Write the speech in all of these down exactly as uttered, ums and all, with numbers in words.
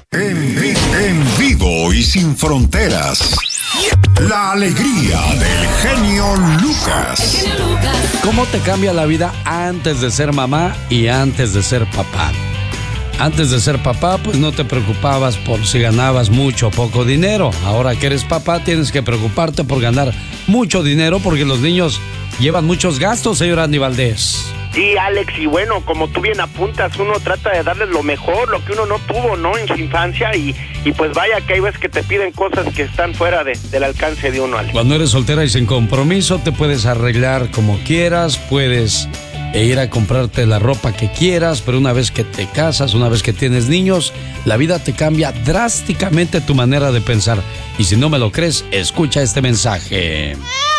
En, vi- en vivo y sin fronteras. La alegría del genio Lucas. ¿Cómo te cambia la vida antes de ser mamá y antes de ser papá? Antes de ser papá, pues no te preocupabas por si ganabas mucho o poco dinero. Ahora que eres papá, tienes que preocuparte por ganar mucho dinero porque los niños llevan muchos gastos, señor Andy Valdés. Sí, Alex, y bueno, como tú bien apuntas, uno trata de darles lo mejor, lo que uno no tuvo, ¿no?, en su infancia, y, y pues vaya que hay veces que te piden cosas que están fuera de, del alcance de uno, Alex. Cuando eres soltera y sin compromiso, te puedes arreglar como quieras, puedes ir a comprarte la ropa que quieras, pero una vez que te casas, una vez que tienes niños, la vida te cambia drásticamente tu manera de pensar. Y si no me lo crees, escucha este mensaje.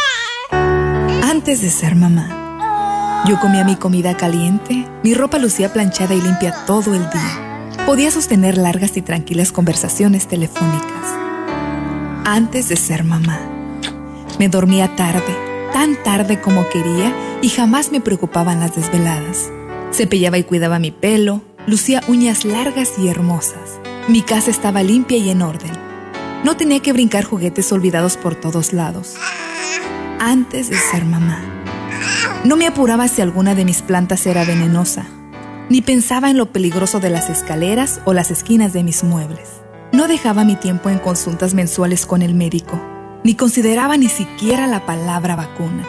Antes de ser mamá, yo comía mi comida caliente, mi ropa lucía planchada y limpia todo el día. Podía sostener largas y tranquilas conversaciones telefónicas. Antes de ser mamá, me dormía tarde, tan tarde como quería, y jamás me preocupaban las desveladas. Cepillaba y cuidaba mi pelo, lucía uñas largas y hermosas. Mi casa estaba limpia y en orden. No tenía que brincar juguetes olvidados por todos lados. Antes de ser mamá, no me apuraba si alguna de mis plantas era venenosa, ni pensaba en lo peligroso de las escaleras o las esquinas de mis muebles. No dejaba mi tiempo en consultas mensuales con el médico, ni consideraba ni siquiera la palabra vacuna.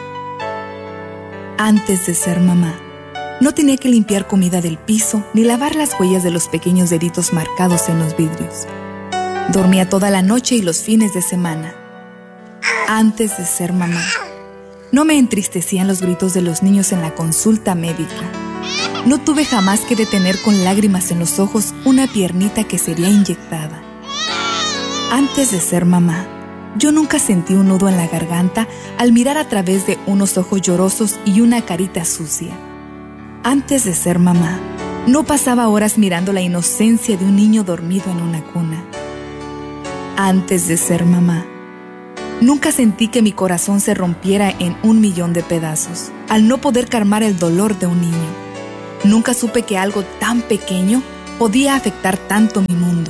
Antes de ser mamá, no tenía que limpiar comida del piso, ni lavar las huellas de los pequeños deditos marcados en los vidrios. Dormía toda la noche y los fines de semana. Antes de ser mamá, no me entristecían los gritos de los niños en la consulta médica. No tuve jamás que detener con lágrimas en los ojos una piernita que sería inyectada. Antes de ser mamá, yo nunca sentí un nudo en la garganta al mirar a través de unos ojos llorosos y una carita sucia. Antes de ser mamá, no pasaba horas mirando la inocencia de un niño dormido en una cuna. Antes de ser mamá, nunca sentí que mi corazón se rompiera en un millón de pedazos, al no poder calmar el dolor de un niño. Nunca supe que algo tan pequeño podía afectar tanto mi mundo.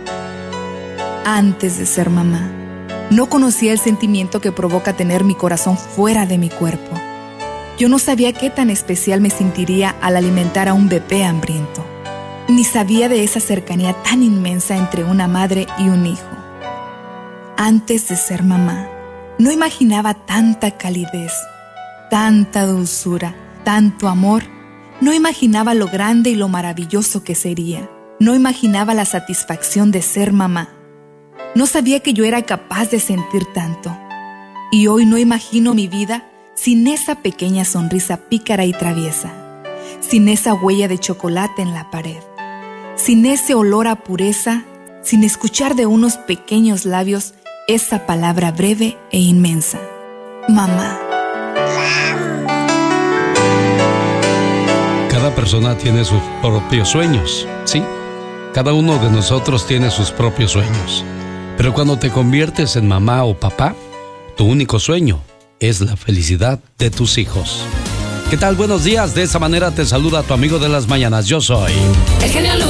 Antes de ser mamá, no conocía el sentimiento que provoca tener mi corazón fuera de mi cuerpo. Yo no sabía qué tan especial me sentiría al alimentar a un bebé hambriento. Ni sabía de esa cercanía tan inmensa entre una madre y un hijo. Antes de ser mamá, no imaginaba tanta calidez, tanta dulzura, tanto amor. No imaginaba lo grande y lo maravilloso que sería. No imaginaba la satisfacción de ser mamá. No sabía que yo era capaz de sentir tanto. Y hoy no imagino mi vida sin esa pequeña sonrisa pícara y traviesa, sin esa huella de chocolate en la pared, sin ese olor a pureza, sin escuchar de unos pequeños labios esa palabra breve e inmensa: mamá. Cada persona tiene sus propios sueños, ¿sí? Cada uno de nosotros tiene sus propios sueños. Pero cuando te conviertes en mamá o papá, tu único sueño es la felicidad de tus hijos. ¿Qué tal? Buenos días. De esa manera te saluda tu amigo de las mañanas. Yo soy... El genio Lucas.